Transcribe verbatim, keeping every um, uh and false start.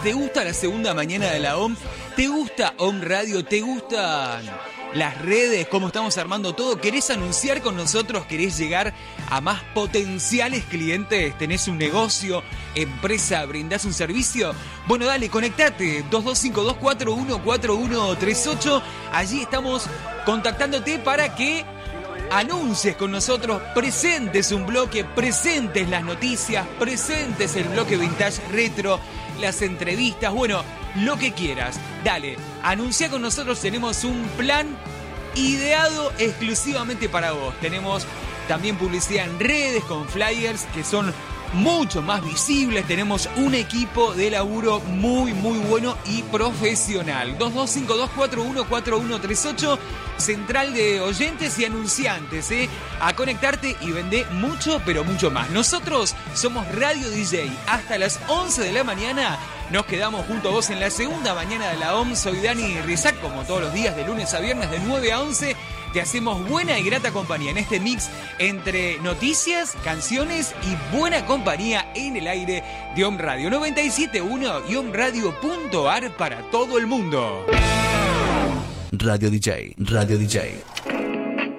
¿Te gusta la segunda mañana de la O M? ¿Te gusta O M Radio? ¿Te gustan las redes? ¿Cómo estamos armando todo? ¿Querés anunciar con nosotros? ¿Querés llegar a más potenciales clientes? ¿Tenés un negocio, empresa, brindás un servicio? Bueno, dale, conectate. dos dos cinco dos cuatro uno cuatro uno tres ocho. Allí estamos contactándote para que anuncies con nosotros, presentes un bloque, presentes las noticias, presentes el bloque Vintage Retro, las entrevistas, bueno, lo que quieras. Dale, anuncia con nosotros, tenemos un plan ideado exclusivamente para vos. Tenemos también publicidad en redes con flyers que son mucho más visibles. Tenemos un equipo de laburo muy, muy bueno y profesional. dos dos cinco dos cuatro uno cuatro uno tres ocho, central de oyentes y anunciantes, ¿eh? A conectarte y vender mucho, pero mucho más. Nosotros somos Radio D J. Hasta las once de la mañana nos quedamos junto a vos en la segunda mañana de la O M. Soy Dani Rizak, como todos los días, de lunes a viernes, de nueve a once. Te hacemos buena y grata compañía en este mix entre noticias, canciones y buena compañía en el aire de O M Radio noventa y siete punto uno y omradio punto ar para todo el mundo. Radio D J, Radio D J.